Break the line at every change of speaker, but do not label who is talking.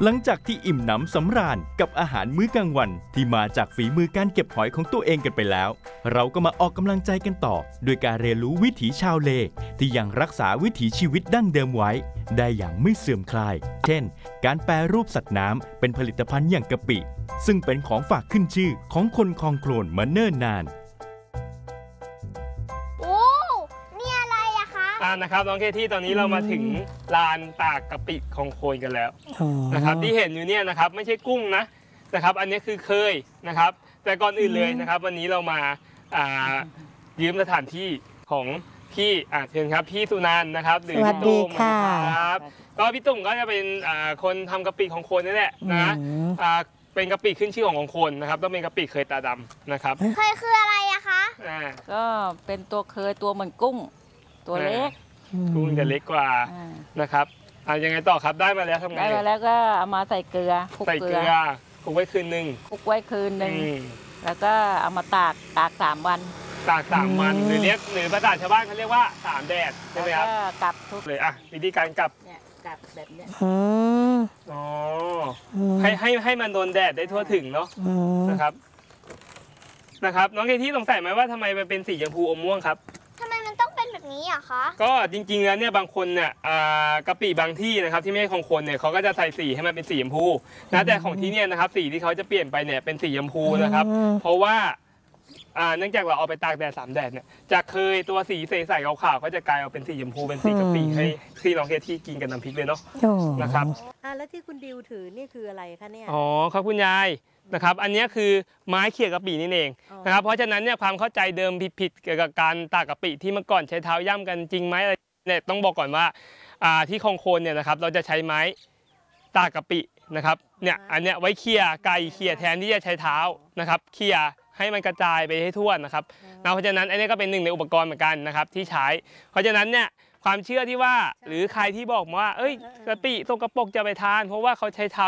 หลังจากที่อิ่มหนำสำราญกับอาหารมื้อกลางวันที่มาจากฝีมือการเก็บหอยของตัวเองกันไปแล้วเราก็มาออกกำลังใจกันต่อด้วยการเรียนรู้วิถีชาวเลที่ยังรักษาวิถีชีวิตดั้งเดิมไว้ได้อย่างไม่เสื่อมคลายเช่นการแปรรูปสัตว์น้ำเป็นผลิตภัณฑ์อย่างกะปิซึ่งเป็นของฝากขึ้นชื่อของคนคลองโคลนมาเนิ่นนาน
นะครับน้องเคที่ตอนนี้เรามาถึงลานตากกะปิคลองโคลนกันแล้วนะครับที่เห็นอยู่เนี่ยนะครับไม่ใช่กุ้งนะครับอันนี้คือเคยนะครับแต่ก่อนอื่นเลยนะครับวันนี้เรามายืมสถานที่ของพี่เชิญครับพี่สุนันท์นะครับหรือพี่ตุ้มครับก็พี่ตุ้มก็จะเป็นคนทำกะปิคลองโคลนนี่แหละนะเป็นกะปิขึ้นชื่อของคลองโคลนนะครับต้องเป็นกะปิเคยตาดำนะครับ
เคยคืออะไรอะคะ
ก็เป็นตัวเคยตัวเหมือนกุ้งตัวเล็ก
กุ้งจะเล็กกว่านะครับยังไงต่อครับได้มาแล้วทำไง
ได้มาแล้วก็เอามาใส่เกลือคลุกเกลือ
คลุกไว้คืนนึง
แล้วก็เอามาตาก3 วัน
ตาก3 วันหรือภาษาชาวบ้านเขาเรียกว่า3 แดดใช่ไหมครับ
แล้วก็กลับทุก
เลยวิธีการกลับ
แบบเนี้ย
ให้มันโดนแดดได้ทั่วถึงเนาะนะครับน้องเคที่สงสัยไหมว่าทำไมมันเป็นสีชมพูอมม่วงครับ
ทำไมมันต้องเป็นแบบนี้อะคะ
ก็จริงๆแล้วเนี่ยบางคนเนี่ยกะปิบางที่นะครับที่ไม่ใช่ของคนเนี่ยเขาก็จะใส่สีให้มันเป็นสีชมพูนะแต่ของที่เนี่ยนะครับสีที่เขาจะเปลี่ยนไปเนี่ยเป็นสีชมพูนะครับเพราะว่าเนื่องจากเราเอาไปตากแดด3 แดดเนี่ยจากเคยตัวสีใสๆขาวๆก็จะกลายเอาเป็นสีชมพูเป็นสีกะปิให้ที่น้องเคที่กินกับน้ำพริกเลยเนาะนะครับ
แล้วที่คุณดิวถือนี่คืออะไรคะเนี่ย
ครับคุณยายนะครับอันนี้คือไม้เขี่ยกะปินี่เองนะครับเพราะฉะนั้นเนี่ยความเข้าใจเดิมผิดเกี่ยวกับการตากกะปิที่เมื่อก่อนใช้เท้าย่ำกันจริงไหมเนี่ยต้องบอกก่อนว่าที่คลองโคลนเนี่ยนะครับเราจะใช้ไม้ตากกะปินะครับเนี่ยอันเนี้ยไว้เขี่ยไก่เขี่ยแทนที่จะใช้เท้านะครับเขี่ยให้มันกระจายไปให้ทั่วนะครับเพราะฉะนั้นอันนี้ก็เป็นหนึ่งในอุปกรณ์เหมือนกันนะครับที่ใช้เพราะฉะนั้นเนี่ยความเชื่อที่ว่าหรือใครที่บอกว่าเอ้ยกะปิสกปรกจะไปทานเพราะว่าเขาใช้เท้า